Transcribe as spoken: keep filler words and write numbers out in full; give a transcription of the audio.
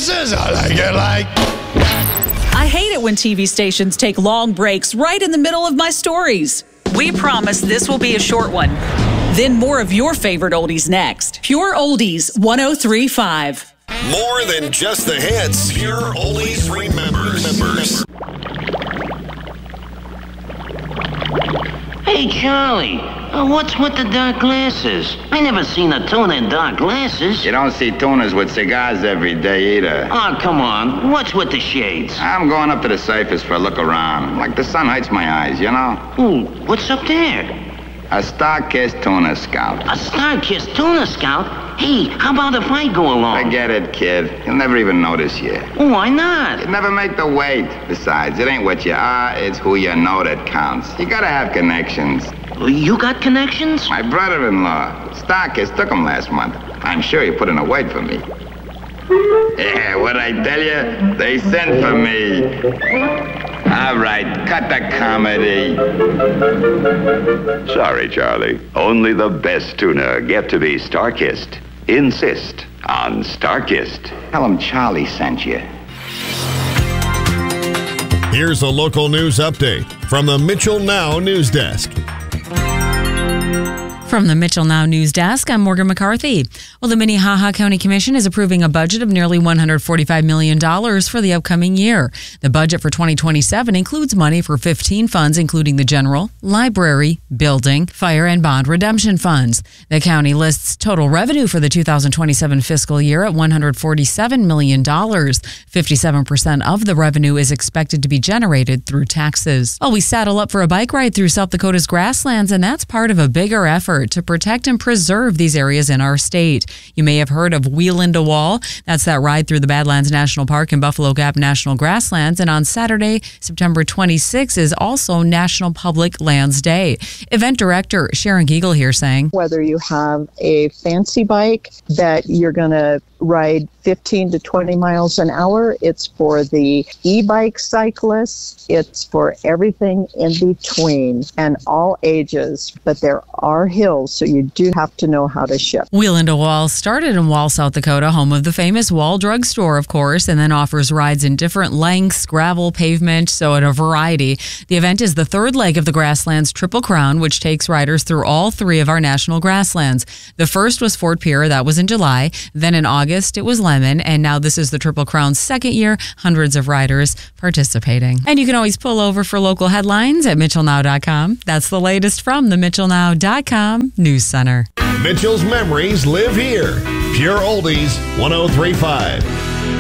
glasses. I like it like. I hate it when T V stations take long breaks right in the middle of my stories. We promise this will be a short one. Then more of your favorite oldies next. Pure Oldies one oh three point five. More than just the hits. Pure Oldies remembers. remembers. Hey, Charlie, uh, what's with the dark glasses? I never seen a tuna in dark glasses. You don't see tunas with cigars every day either. Oh, come on. What's with the shades? I'm going up to the surface for a look around. Like the sun hurts my eyes, you know? Ooh, what's up there? A star-kissed tuna scout. A star-kissed tuna scout? Hey, how about if I go along? Forget it, kid. You'll never even notice you. Why not? You'd never make the weight. Besides, it ain't what you are, it's who you know that counts. You gotta have connections. You got connections? My brother-in-law, Starkist, took him last month. I'm sure he put in a word for me. Yeah, what'd I tell you? They sent for me. All right, cut the comedy. Sorry, Charlie. Only the best tuna get to be Starkist. Insist on Starkist. Tell him Charlie sent you. Here's a local news update from the Mitchell Now News Desk. From the Mitchell Now News Desk, I'm Morgan McCarthy. Well, the Minnehaha County Commission is approving a budget of nearly one hundred forty-five million dollars for the upcoming year. The budget for twenty twenty-seven includes money for fifteen funds, including the general, library, building, fire, and bond redemption funds. The county lists total revenue for the two thousand twenty-seven fiscal year at one hundred forty-seven million dollars. fifty-seven percent of the revenue is expected to be generated through taxes. Well, we saddle up for a bike ride through South Dakota's grasslands, and that's part of a bigger effort to protect and preserve these areas in our state. You may have heard of Wheel into Wall. That's that ride through the Badlands National Park and Buffalo Gap National Grasslands. And on Saturday, September twenty-sixth, is also National Public Lands Day. Event director Sharon Giegel here saying, whether you have a fancy bike that you're going to ride fifteen to twenty miles an hour, it's for the e-bike cyclists, it's for everything in between and all ages. But there are hills, so you do have to know how to shift. Wheel into Wall started in Wall, South Dakota, home of the famous Wall Drug Store, of course, and then offers rides in different lengths, gravel, pavement, so at a variety. The event is the third leg of the Grasslands Triple Crown, which takes riders through all three of our national grasslands. The first was Fort Pierre, that was in July. Then in August, it was Lemon, and now this is the Triple Crown's second year. Hundreds of riders participating. And you can always pull over for local headlines at mitchell now dot com. That's the latest from the mitchell now dot com News Center. Mitchell's memories live here. Pure Oldies one oh three point five.